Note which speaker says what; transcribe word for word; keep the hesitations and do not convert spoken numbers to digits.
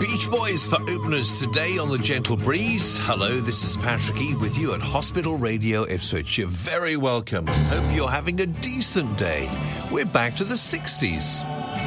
Speaker 1: Beach Boys for openers today on the Gentle Breeze. Hello, this is Patrick E with you at Hospital Radio Ipswich. You're very welcome. Hope you're having a decent day. We're back to the sixties.